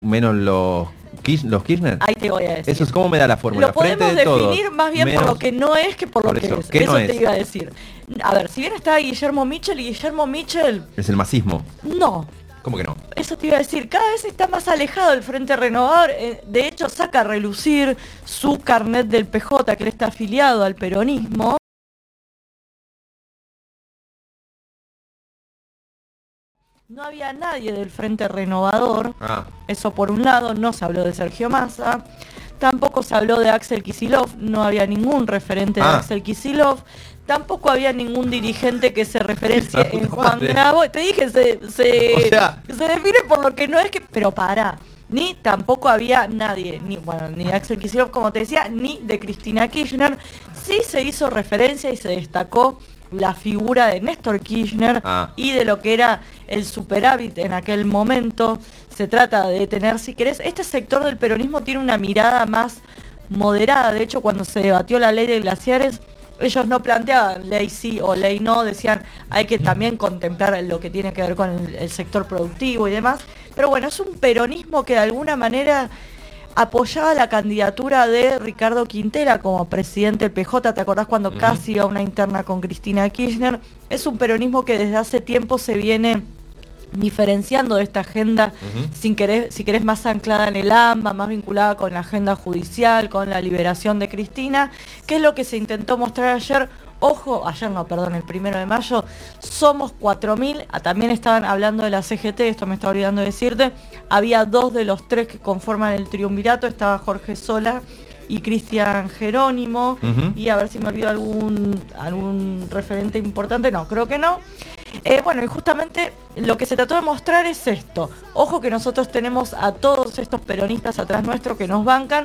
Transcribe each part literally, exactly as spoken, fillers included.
menos los, Kirch- los Kirchner. Ahí te voy a decir. Eso es cómo me da la fórmula. Lo podemos Frente de definir todos, más bien menos- por lo que no es que por lo por que eso, es. ¿qué Eso no te es? iba a decir. A ver, si bien está Guillermo Michel y Guillermo Michel, Es el masismo. no. ¿Cómo que no? Eso te iba a decir, cada vez está más alejado del Frente Renovador. Eh, De hecho, saca a relucir su carnet del P J, que él está afiliado al peronismo. No había nadie del Frente Renovador. Ah, Eso por un lado, no se habló de Sergio Massa. Tampoco se habló de Axel Kicillof, no había ningún referente de Ah. Axel Kicillof. Tampoco había ningún dirigente que se referencie Esa en Juan madre. Grabois. Te dije, se, se, O sea- se define por lo que no es que... Pero para, ni tampoco había nadie, ni bueno, ni de Axel Kicillof, como te decía, ni de Cristina Kirchner. Sí se hizo referencia y se destacó la figura de Néstor Kirchner Ah. y de lo que era el superávit en aquel momento. Se trata de tener, si querés, este sector del peronismo tiene una mirada más moderada. De hecho, cuando se debatió la ley de glaciares, ellos no planteaban ley sí o ley no, decían hay que también contemplar lo que tiene que ver con el, el sector productivo y demás. Pero bueno, es un peronismo que de alguna manera apoyaba la candidatura de Ricardo Quintela como presidente del P J. ¿Te acordás cuando Ujú. casi iba a una interna con Cristina Kirchner? Es un peronismo que desde hace tiempo se viene diferenciando de esta agenda, Ujú. sin querer, si querés, más anclada en el AMBA, más vinculada con la agenda judicial, con la liberación de Cristina, que es lo que se intentó mostrar ayer. Ojo, ayer no, perdón, el primero de mayo, somos cuatro mil, ah, también estaban hablando de la C G T, esto me estaba olvidando decirte, había dos de los tres que conforman el triunvirato, estaba Jorge Sola y Cristian Jerónimo, Ujú. y a ver si me olvido algún, algún referente importante, no, creo que no. Eh, bueno, y justamente lo que se trató de mostrar es esto. Ojo que nosotros tenemos a todos estos peronistas atrás nuestro que nos bancan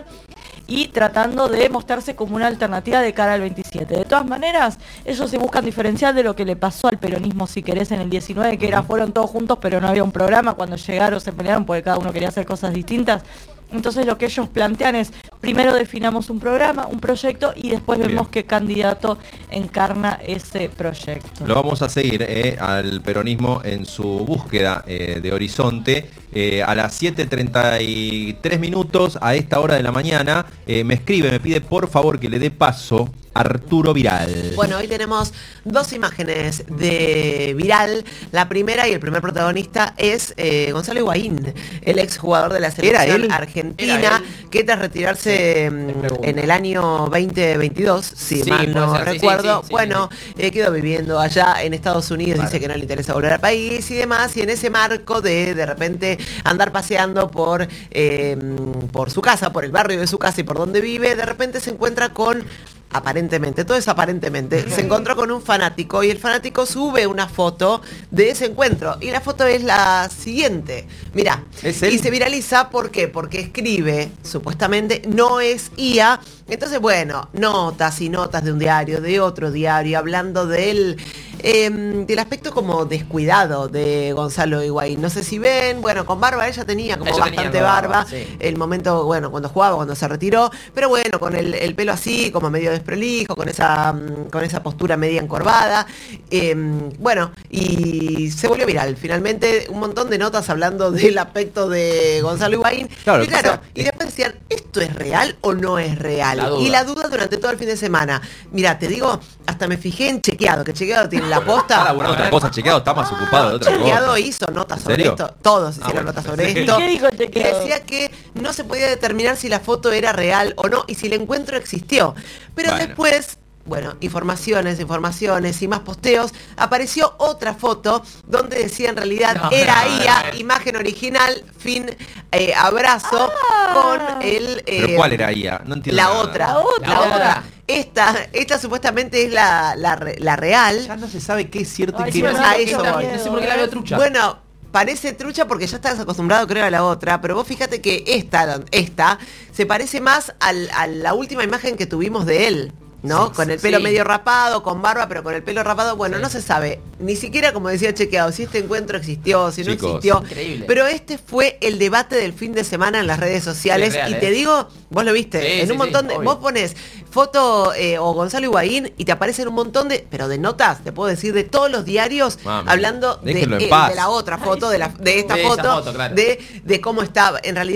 y tratando de mostrarse como una alternativa de cara al veintisiete. De todas maneras, ellos se buscan diferenciar de lo que le pasó al peronismo, si querés, en el diecinueve, que era fueron todos juntos, pero no había un programa. Cuando llegaron se pelearon porque cada uno quería hacer cosas distintas. Entonces lo que ellos plantean es, primero definamos un programa, un proyecto, y después Bien. vemos qué candidato encarna ese proyecto. Lo vamos a seguir eh, al peronismo en su búsqueda eh, de horizonte. Eh, a las siete treinta y tres minutos, a esta hora de la mañana, eh, me escribe, me pide por favor que le dé paso a Arturo Viral. Bueno, hoy tenemos dos imágenes de Viral. La primera y el primer protagonista es eh, Gonzalo Higuaín, el exjugador de la ¿Era selección él? argentina, ¿Era que tras retirarse mm, en el año veinte veintidós, si Sí, mal no puede ser, sí, recuerdo, sí, sí, sí, bueno, eh, quedó viviendo allá en Estados Unidos, Vale. dice que no le interesa volver al país y demás, y en ese marco de de repente andar paseando por, eh, por su casa, por el barrio de su casa y por donde vive, de repente se encuentra con... Aparentemente, todo es aparentemente, se encontró con un fanático y el fanático sube una foto de ese encuentro y la foto es la siguiente. Mirá, ¿Es él? y se viraliza, ¿por qué? Porque escribe, supuestamente, no es I A. Entonces, bueno, notas y notas de un diario, de otro diario, hablando del, eh, del aspecto como descuidado de Gonzalo Higuaín. No sé si ven, bueno, con barba ella tenía como Ella tenía bastante con barba, barba, sí. el momento, bueno, cuando jugaba, cuando se retiró, pero bueno, con el, el pelo así, como medio desprolijo, con esa, mm, con esa postura media encorvada. Eh, bueno, y se volvió viral. Finalmente, un montón de notas hablando del aspecto de Gonzalo Higuaín. Claro, y claro, pasa- y después decían, ¿esto es real o no es real? La duda. Y la duda durante todo el fin de semana. Mira, te digo, hasta me fijé en Chequeado, que Chequeado tiene la Está posta. laburando otra cosa, chequeado, está más ocupado de otra Chequeado cosa. hizo notas ¿En sobre serio? esto, todos Ah, hicieron bueno, notas sí. sobre ¿Y esto. qué dijo Y Chequeado? decía que no se podía determinar si la foto era real o no y si el encuentro existió. Pero Bueno. después, bueno, informaciones, informaciones y más posteos, apareció otra foto donde decía en realidad No, era no, I A, no, no. imagen original, fin, eh, abrazo, Ah. con el... ¿Pero eh, cuál era I A? No entiendo La nada. otra, La otra. la otra. Esta, esta supuestamente es la, la, re- la real. Ya no se sabe qué es cierto Ay, y sí, qué me no. da A mucho eso voy. miedo, No sé por qué la ¿eh? veo trucha. Bueno, parece trucha porque ya estás acostumbrado, creo, a la otra, pero vos fíjate que esta, esta se parece más al- a la última imagen que tuvimos de él. ¿no? Sí, con el sí, pelo sí. medio rapado, con barba, pero con el pelo rapado, bueno, Sí. no se sabe. Ni siquiera, como decía Chequeado, si este encuentro existió, si no Chicos, existió. increíble. Pero este fue el debate del fin de semana en las redes sociales. Sí, es real, y ¿eh? te digo, vos lo viste, Sí, en sí, un montón sí, de. obvio. Vos pones foto eh, o Gonzalo Higuaín y te aparecen un montón de. Pero de notas, te puedo decir, de todos los diarios, Mami, hablando de, déjenlo en eh, paz. de la otra foto, de, la, de esta De esa foto, foto, claro. de, de cómo estaba. En realidad.